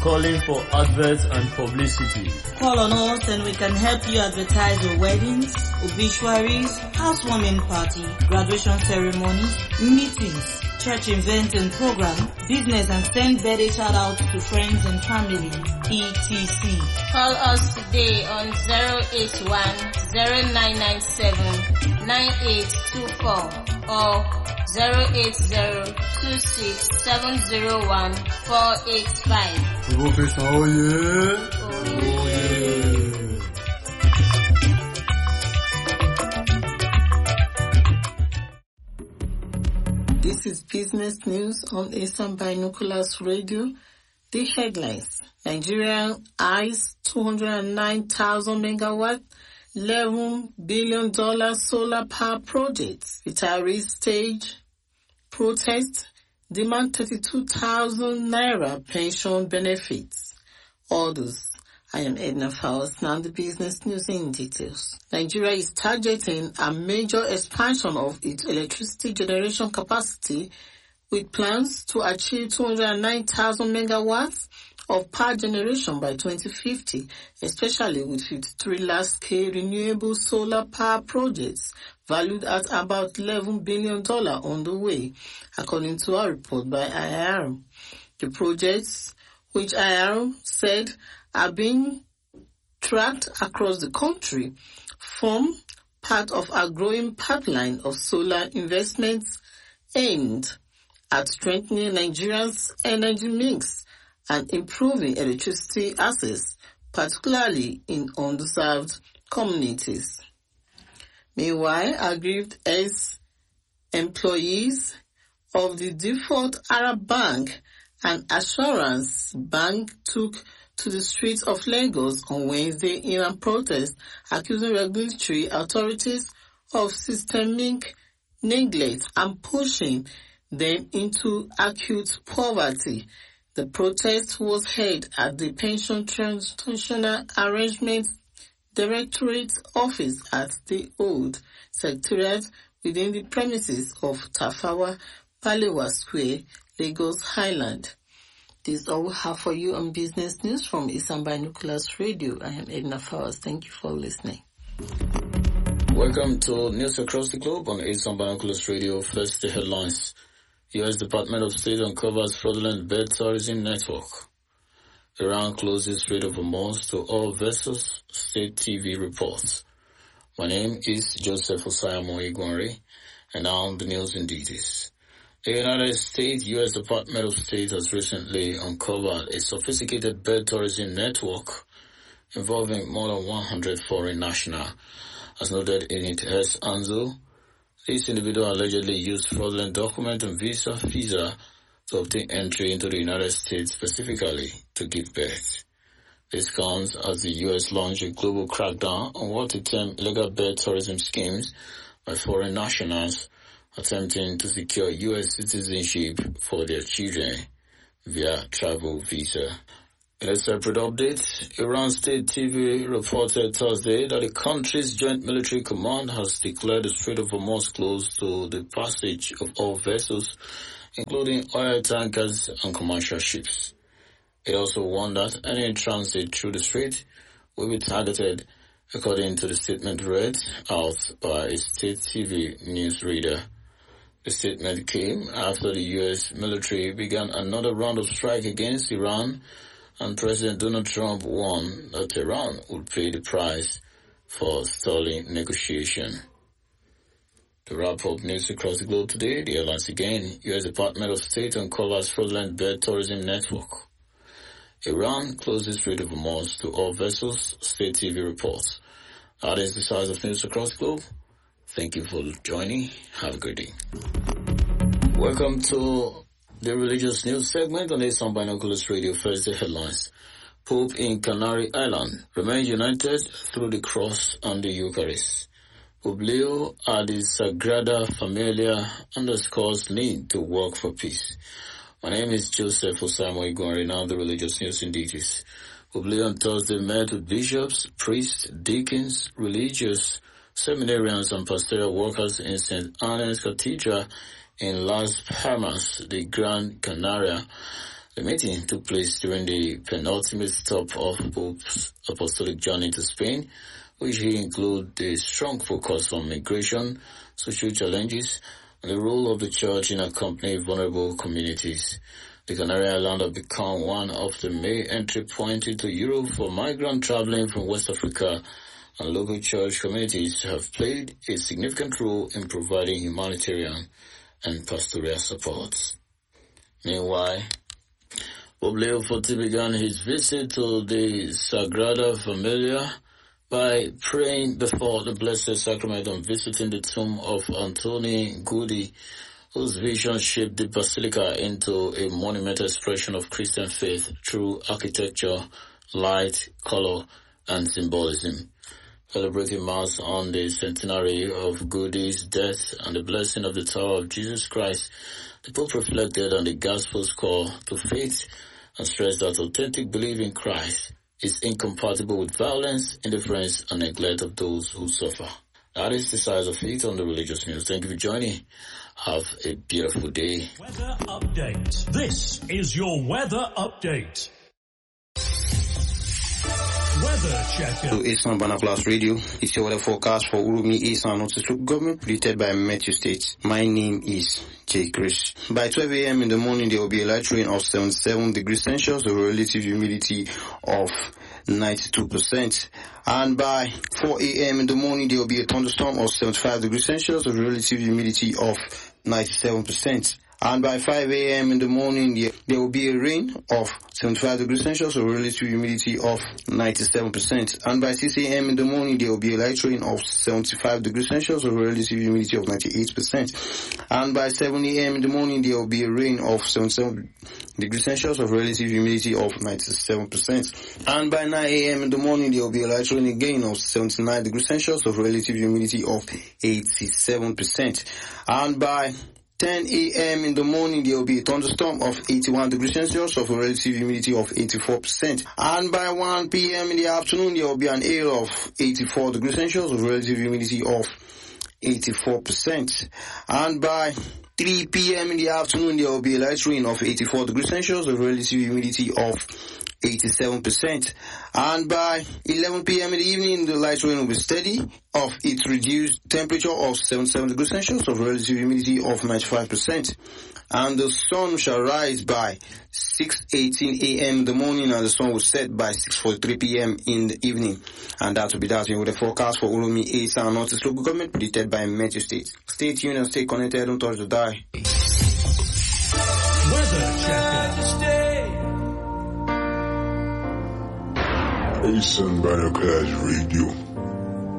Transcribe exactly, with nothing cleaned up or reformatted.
calling for adverts and publicity. Call on us and we can help you advertise your weddings, obituaries, housewarming party, graduation ceremonies, meetings, church events and program, business, and send birthday shout outs to friends and family, et cetera. Call us today on zero eight one, zero nine nine seven, nine eight two four or zero eight zero, two six seven zero one, four eight five. Oh yeah. Oh yeah. This is business news on Eastern Binoculars Radio. The headlines: Nigeria eyes two hundred nine thousand megawatt, eleven billion dollars solar power projects. Retirees stage protest, demand thirty-two thousand naira pension benefits. Others. I am Edna Fowles. Now the business news in details. Nigeria is targeting a major expansion of its electricity generation capacity with plans to achieve two hundred nine thousand megawatts of power generation by twenty fifty, especially with fifty-three large-scale renewable solar power projects valued at about eleven billion dollars on the way, according to a report by I R O. The projects, which I R O said are being tracked across the country, form part of a growing pipeline of solar investments aimed at strengthening Nigeria's energy mix and improving electricity access, particularly in underserved communities. Meanwhile, aggrieved ex-employees of the default Arab Bank and Assurance Bank took to the streets of Lagos on Wednesday in a protest accusing regulatory authorities of systemic neglect and pushing them into acute poverty. The protest was held at the Pension Transitional Arrangement Directorate office at the old secretariat within the premises of Tafawa Balewa Square, Lagos Highland. This is all we have for you on business news from Eastern Binoculars Radio. I am Edna Fowles. Thank you for listening. Welcome to News Across the Globe on Eastern Binoculars Radio. First, the headlines. U S Department of State uncovers fraudulent bird tourism network. Iran closes Strait of Hormuz to all vessels, State T V reports. My name is Joseph Osayamo Igwanri, and now the news in details. The United States U S Department of State has recently uncovered a sophisticated bird tourism network involving more than one hundred foreign nationals. As noted in it, S. Anzo, this individual allegedly used fraudulent document and visa visa to obtain entry into the United States specifically to give birth. This comes as the U S launched a global crackdown on what it termed illegal bird tourism schemes by foreign nationals attempting to secure U S citizenship for their children via travel visa. In a separate update, Iran State T V reported Thursday that the country's Joint Military Command has declared the Strait of Hormuz closed to the passage of all vessels, including oil tankers and commercial ships. It also warned that any transit through the strait will be targeted, according to the statement read out by a state T V newsreader. The statement came after the U S military began another round of strike against Iran, and President Donald Trump warned that Iran would pay the price for stalling negotiation. To wrap up news across the globe today, the headlines again. U S Department of State uncovers fraudulent bird tourism network. Iran closes Strait of Hormuz to all vessels, State T V reports. That is the size of news across the globe. Thank you for joining. Have a good day. Welcome to the religious news segment on Eastern Binoculars Radio. First, the headlines. Pope in Canary Island remains united through the cross and the Eucharist. Pope Leo at the Sagrada Familia underscores need to work for peace. My name is Joseph Osamo Igwanri. Now the religious news in details. Pope Leo on Thursday met with bishops, priests, deacons, religious, seminarians and pastoral workers in Saint Anne's Cathedral in Las Palmas de Gran Canaria The meeting took place during the penultimate stop of Pope's apostolic journey to Spain, which include a strong focus on migration, social challenges, and the role of the church in accompanying vulnerable communities. The Canary Islands have become one of the main entry points into Europe for migrants traveling from West Africa, and local church communities have played a significant role in providing humanitarian and pastoral support. Meanwhile, Pope Leo the fourteenth began his visit to the Sagrada Familia by praying before the Blessed Sacrament and visiting the tomb of Antoni Gaudí, whose vision shaped the Basilica into a monumental expression of Christian faith through architecture, light, color, and symbolism. Celebrating Mass on the centenary of Gaudí's death and the blessing of the Tower of Jesus Christ, the Pope reflected on the Gospel's call to faith and stressed that authentic belief in Christ is incompatible with violence, indifference, and neglect of those who suffer. That is the size of it on the religious news. Thank you for joining. Have a beautiful day. Weather update. This is your weather update. Weather checker. To Eastern Binoculars Radio, it's your weather forecast for Urumi Eastern Northeast Local Government, predicted by Meteo State. My name is Jay Chris. By twelve a.m. in the morning, there will be a light rain of seventy-seven degrees Celsius with a relative humidity of ninety-two percent. And by four a.m. in the morning, there will be a thunderstorm of seventy-five degrees Celsius with a relative humidity of ninety-seven percent. And by five a.m. in the morning, there will be a rain of seventy-five degrees Celsius with a relative humidity of ninety-seven percent. And by six a.m. in the morning, there will be a light rain of seventy-five degrees Celsius with a relative humidity of ninety-eight percent. And by seven a.m. in the morning, there will be a rain of seventy-seven degrees Celsius with a relative humidity of ninety-seven percent. And by nine a.m. in the morning, there will be a light rain again of seventy-nine degrees Celsius with a relative humidity of eighty-seven percent. And by ten a.m. in the morning, there will be a thunderstorm of eighty-one degrees Celsius of a relative humidity of eighty-four percent. And by one p.m. in the afternoon, there will be an air of eighty-four degrees Celsius of a relative humidity of eighty-four percent. And by three p.m. in the afternoon, there will be a light rain of eighty-four degrees Celsius of a relative humidity of eighty-seven percent. And by eleven p.m. in the evening, the light rain will be steady of its reduced temperature of seventy-seven degrees Celsius of relative humidity of ninety-five percent. And the sun shall rise by six eighteen a.m. in the morning, and the sun will set by six forty-three p.m. in the evening. And that will be that with the forecast for Urumi East and Northeast Local Government, predicted by Meteo State. Stay tuned and stay connected. Don't touch the dial. Weather checker. Eastern Binoculars Radio.